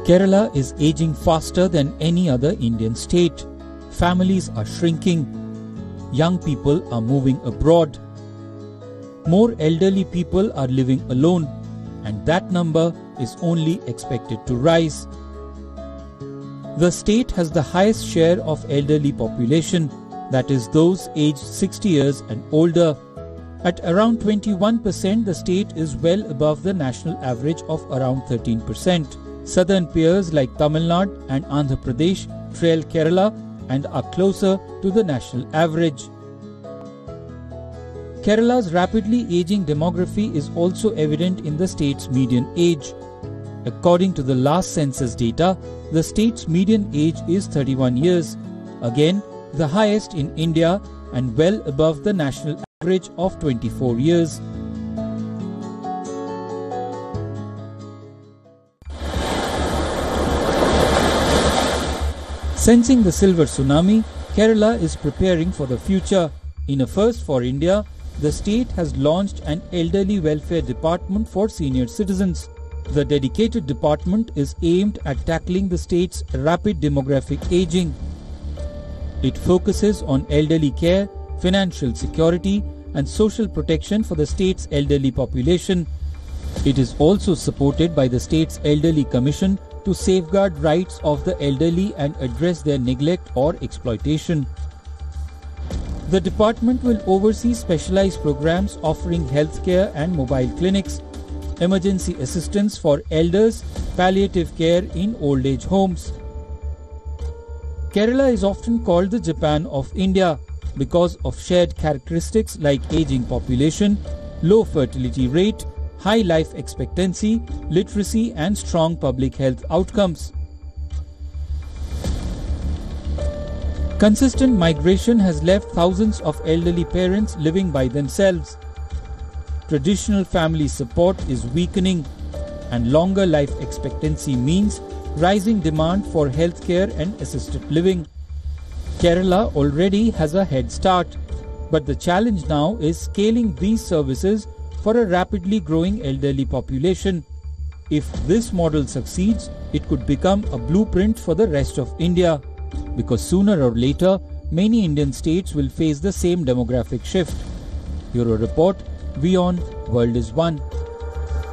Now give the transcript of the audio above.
Kerala is aging faster than any other Indian state. Families are shrinking. Young people are moving abroad. More elderly people are living alone, and that number is only expected to rise. The state has the highest share of elderly population, that is those aged 60 years and older. At around 21%, the state is well above the national average of around 13%. Southern peers like Tamil Nadu and Andhra Pradesh trail Kerala and are closer to the national average. Kerala's rapidly aging demography is also evident in the state's median age. According to the last census data, the state's median age is 31 years, again the highest in India and well above the national average of 24 years. Sensing the silver tsunami, Kerala is preparing for the future. In a first for India, the state has launched an elderly welfare department for senior citizens. The dedicated department is aimed at tackling the state's rapid demographic aging. It focuses on elderly care, financial security, and social protection for the state's elderly population. It is also supported by the state's Elderly Commission to safeguard rights of the elderly and address their neglect or exploitation. The department will oversee specialized programs offering healthcare and mobile clinics, emergency assistance for elders, palliative care in old age homes. Kerala is often called the Japan of India because of shared characteristics like aging population, low fertility rate, high life expectancy, literacy and strong public health outcomes. Consistent migration has left thousands of elderly parents living by themselves. Traditional family support is weakening, and longer life expectancy means rising demand for healthcare and assisted living. Kerala already has a head start, but the challenge now is scaling these services for a rapidly growing elderly population. If this model succeeds, it could become a blueprint for the rest of India, because sooner or later, many Indian states will face the same demographic shift. Bureau Report, WION, World is One.